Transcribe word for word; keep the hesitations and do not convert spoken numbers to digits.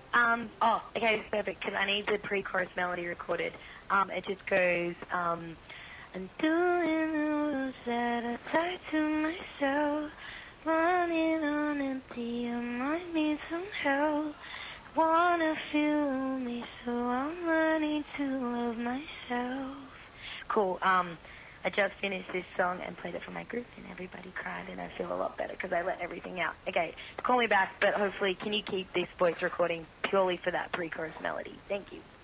Um, oh, okay, it's perfect, because I need the pre-chorus melody recorded. Um, it just goes, um, I'm doing the rules that I tie to myself, running on empty, I might need some help, wanna feel me, so I'm learning to love myself. Cool, um, I just finished this song and played it for my group, and everybody cried, and I feel a lot better because I let everything out. Okay, call me back, but hopefully, can you keep this voice recording purely for that pre-chorus melody? Thank you.